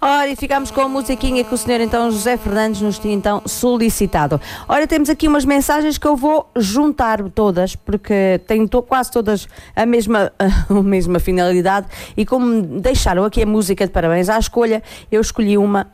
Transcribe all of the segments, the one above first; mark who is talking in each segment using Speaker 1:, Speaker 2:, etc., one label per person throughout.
Speaker 1: Ora, e ficamos com a musiquinha que o senhor então José Fernandes nos tinha então solicitado. Ora, temos aqui umas mensagens que eu vou juntar todas, porque têm quase todas a mesma finalidade, e como deixaram aqui a música de parabéns à escolha, eu escolhi uma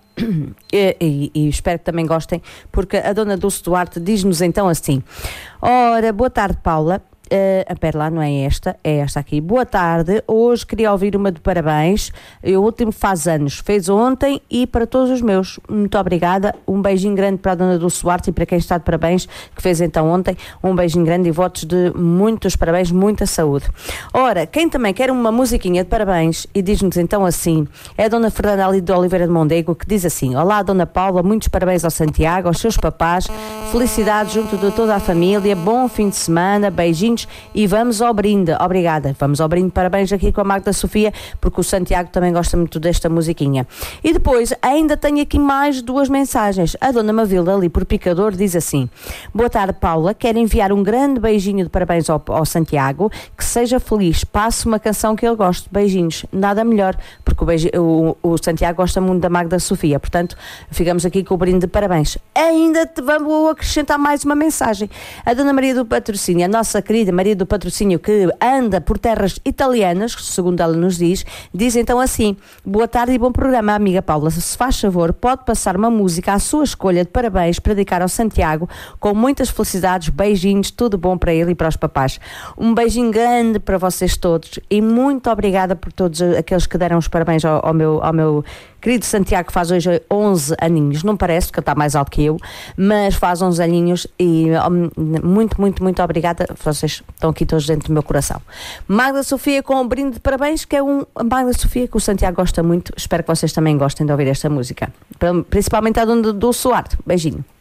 Speaker 1: e espero que também gostem, porque a dona Dulce Duarte diz-nos então assim: ora, boa tarde, Paula. Pera lá, não é esta, é esta aqui. Boa tarde, hoje queria ouvir uma de parabéns. O último faz anos, fez ontem, e para todos os meus. Muito obrigada, um beijinho grande para a dona Dulce Duarte e para quem está de parabéns, que fez então ontem. Um beijinho grande e votos de muitos parabéns, muita saúde. Ora, quem também quer uma musiquinha de parabéns e diz-nos então assim, é a dona Fernanda ali de Oliveira de Mondego, que diz assim: olá, dona Paula, muitos parabéns ao Santiago, aos seus papás, felicidades junto de toda a família, bom fim de semana, beijinhos e vamos ao brinde. Obrigada, vamos ao brinde, parabéns aqui com a Magda Sofia, porque o Santiago também gosta muito desta musiquinha. E depois ainda tenho aqui mais duas mensagens. A dona Mavilda ali por Picador diz assim: boa tarde, Paula, quero enviar um grande beijinho de parabéns ao Santiago, que seja feliz, passe uma canção que ele goste, beijinhos, nada melhor, porque o Santiago gosta muito da Magda Sofia, portanto ficamos aqui com o brinde de parabéns. Ainda vamos acrescentar mais uma mensagem. A dona Maria do Patrocínio, a nossa querida Maria do Patrocínio, que anda por terras italianas, segundo ela nos diz então assim: boa tarde e bom programa, amiga Paula, se faz favor, pode passar uma música à sua escolha de parabéns para dedicar ao Santiago, com muitas felicidades, beijinhos, tudo bom para ele e para os papás. Um beijinho grande para vocês todos e muito obrigada por todos aqueles que deram os parabéns ao meu querido Santiago, que faz hoje 11 aninhos, não parece, porque ele está mais alto que eu, mas faz 11 aninhos e muito obrigada, vocês estão aqui todos dentro do meu coração. Magda Sofia com um brinde de parabéns, que é Magda Sofia que o Santiago gosta muito, espero que vocês também gostem de ouvir esta música, principalmente a dona Dulce Duarte. Beijinho.